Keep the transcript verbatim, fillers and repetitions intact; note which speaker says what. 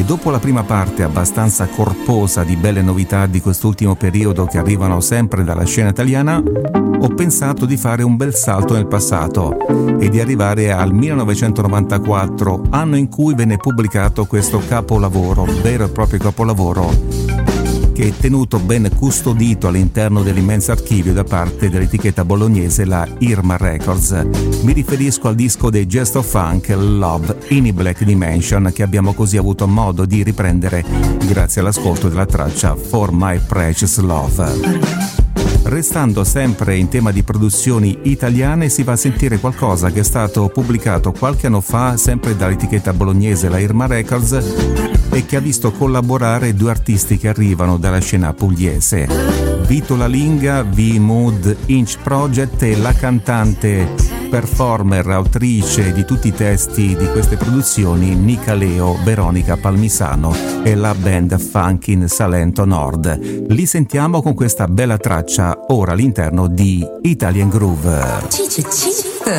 Speaker 1: dopo la prima parte abbastanza corposa di belle novità di quest'ultimo periodo che arrivano sempre dalla scena italiana, ho pensato di fare un bel salto nel passato e di arrivare al millenovecentonovantaquattro, anno in cui venne pubblicato questo capolavoro, vero e proprio capolavoro, che è tenuto ben custodito all'interno dell'immenso archivio da parte dell'etichetta bolognese, la Irma Records. Mi riferisco al disco dei Jest of Funk, Love in a Black Dimension, che abbiamo così avuto modo di riprendere grazie all'ascolto della traccia For My Precious Love. Restando sempre in tema di produzioni italiane, si va a sentire qualcosa che è stato pubblicato qualche anno fa sempre dall'etichetta bolognese, la Irma Records, e che ha visto collaborare due artisti che arrivano dalla scena pugliese: Vito La Linga, V-Mood Inch Project, e la cantante, performer, autrice di tutti i testi di queste produzioni, Nicaleo Veronica Palmisano e la band Funkin Salento Nord. Li sentiamo con questa bella traccia ora all'interno di Italian Groove.